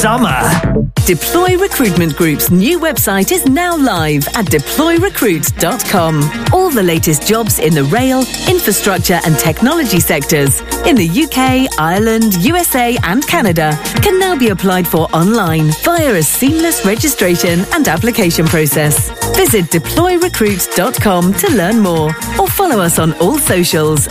summer. Deploy Recruitment Group's new website is now live at deployrecruit.com. All the latest jobs in the rail, infrastructure and technology sectors in the UK, Ireland, USA and Canada can now be applied for online via a seamless registration and application process. Visit deployrecruit.com to learn more or follow us on all socials